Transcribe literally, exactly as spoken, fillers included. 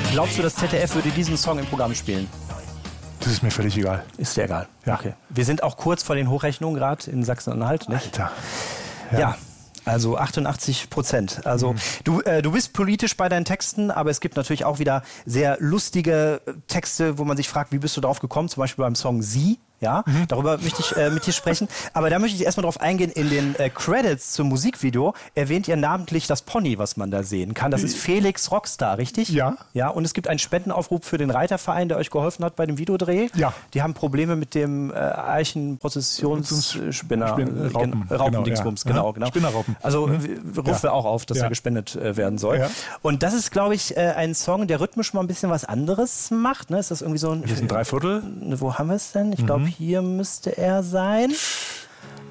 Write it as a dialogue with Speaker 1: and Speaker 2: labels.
Speaker 1: Glaubst du, das Z D F würde diesen Song im Programm spielen?
Speaker 2: Das ist mir völlig egal.
Speaker 1: Ist dir egal?
Speaker 2: Ja.
Speaker 1: Okay. Wir sind auch kurz vor den Hochrechnungen gerade in Sachsen-Anhalt, nicht?
Speaker 2: Alter.
Speaker 1: Ja.
Speaker 2: Ja.
Speaker 1: Also achtundachtzig Prozent. Also mhm. du, äh, du bist politisch bei deinen Texten, aber es gibt natürlich auch wieder sehr lustige Texte, wo man sich fragt, wie bist du darauf gekommen? Zum Beispiel beim Song Sie. Ja, mhm. darüber möchte ich äh, mit dir sprechen. Aber da möchte ich erstmal drauf eingehen. In den äh, Credits zum Musikvideo erwähnt ihr namentlich das Pony, was man da sehen kann. Das ist Felix Rockstar, richtig?
Speaker 2: Ja.
Speaker 1: Ja, und es gibt einen Spendenaufruf für den Reiterverein, der euch geholfen hat bei dem Videodreh.
Speaker 2: Ja.
Speaker 1: Die haben Probleme mit dem äh, Eichenprozessionsspinner.
Speaker 2: Spin- Raupen.
Speaker 1: Raupendingsbums,
Speaker 2: Genau, ja.
Speaker 1: genau, genau.
Speaker 2: Spinnerraupen.
Speaker 1: Also
Speaker 2: Mhm.
Speaker 1: rufen
Speaker 2: Ja.
Speaker 1: wir auch auf, dass
Speaker 2: Ja.
Speaker 1: er gespendet äh, werden soll.
Speaker 2: Ja.
Speaker 1: Und das ist, glaube ich, äh, ein Song, der rhythmisch mal ein bisschen was anderes macht. Ne? Ist das irgendwie so ein...
Speaker 2: Das ist ein Dreiviertel.
Speaker 1: Wo haben wir es denn? Ich glaube,
Speaker 2: Mhm.
Speaker 1: hier müsste er sein.